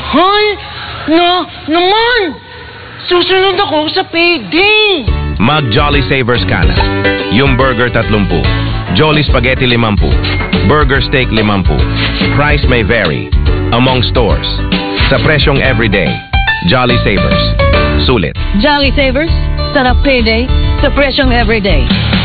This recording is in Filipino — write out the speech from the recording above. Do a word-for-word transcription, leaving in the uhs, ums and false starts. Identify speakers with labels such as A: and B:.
A: Hay! Na, naman! Susunod ako sa payday!
B: Mag Jolly Savers ka na. Yung burger tatlumpu, Jolly Spaghetti limampu, Burger Steak limampu. Price may vary among stores. Sa presyong everyday, Jolly Savers. Sulit.
C: Jolly Savers, sarap payday sa presyong everyday.